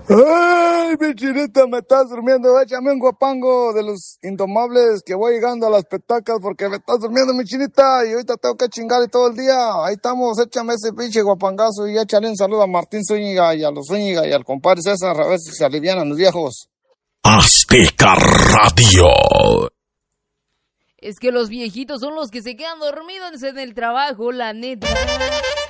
Ay, mi chinita, me estás durmiendo. Échame un guapango de los indomables que voy llegando a las petacas porque me estás durmiendo, mi chinita. Y ahorita tengo que chingarle todo el día. Ahí estamos, échame ese pinche guapangazo y échale un saludo a Martín Zúñiga y a los Zúñiga y al compadre César, a ver si se alivianan los viejos. Azteca Radio. Es que los viejitos son los que se quedan dormidos en el trabajo, la neta.